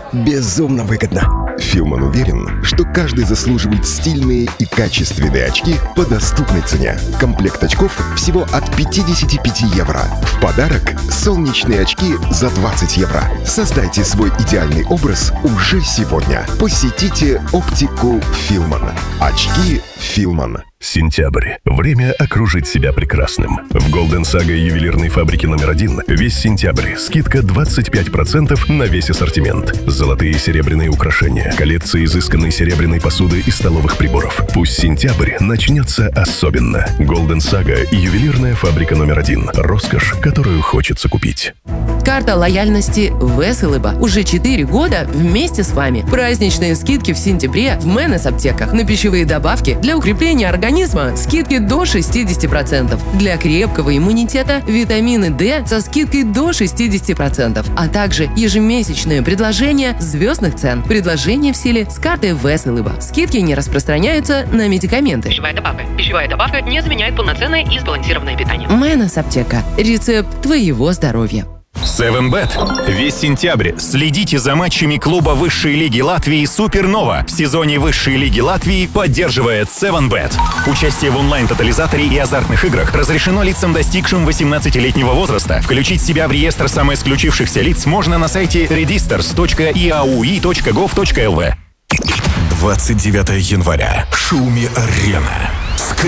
безумно выгодно. Филман уверен, что каждый заслуживает стильные и качественные очки по доступной цене. Комплект очков всего от 55 евро. В подарок солнечные очки за 20 евро. Создайте свой идеальный образ уже сегодня. Посетите оптику Филман. Очки Филман. Сентябрь. Время окружить себя прекрасным. В Golden Saga ювелирной фабрики номер 1 весь сентябрь скидка 25% на весь ассортимент. Золотые и серебряные украшения, коллекции изысканной серебряной посуды и столовых приборов. Пусть сентябрь начнется особенно. Golden Saga ювелирная фабрика номер 1. Роскошь, которую хочется купить. Карта лояльности Веселыба. Уже 4 года вместе с вами. Праздничные скидки в сентябре в Менес аптеках. На пищевые добавки для укрепления организма скидки до 60%. Для крепкого иммунитета витамины D со скидкой до 60%. А также ежемесячное предложение звездных цен. Предложение в силе с картой Веселыба. Скидки не распространяются на медикаменты. Пищевая добавка. Пищевая добавка не заменяет полноценное и сбалансированное питание. Менес аптека. Рецепт твоего здоровья. 7bet. Весь сентябрь следите за матчами клуба высшей лиги Латвии «Супернова» в сезоне высшей лиги Латвии поддерживает 7bet. Участие в онлайн-тотализаторе и азартных играх разрешено лицам, достигшим 18-летнего возраста. Включить себя в реестр самоисключившихся лиц можно на сайте registers.iaui.gov.lv. 29 января. Шуми-арена.